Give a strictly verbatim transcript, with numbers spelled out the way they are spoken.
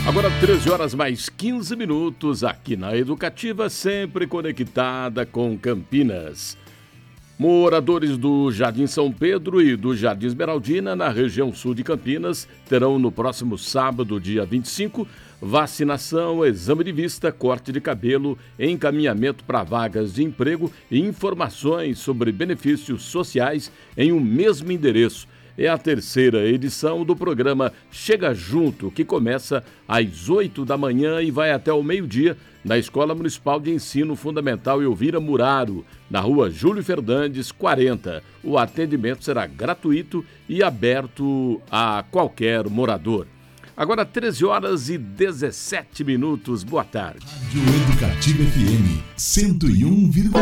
Agora treze horas mais quinze minutos aqui na Educativa, sempre conectada com Campinas. Moradores do Jardim São Pedro e do Jardim Esmeraldina, na região sul de Campinas, terão no próximo sábado, dia vinte e cinco, vacinação, exame de vista, corte de cabelo, encaminhamento para vagas de emprego e informações sobre benefícios sociais em um mesmo endereço. É a terceira edição do programa Chega Junto, que começa às oito da manhã e vai até o meio-dia na Escola Municipal de Ensino Fundamental Elvira Muraro, na rua Júlio Fernandes, quarenta. O atendimento será gratuito e aberto a qualquer morador. Agora treze horas e dezessete minutos. Boa tarde. Rádio Educativa F M cento e um vírgula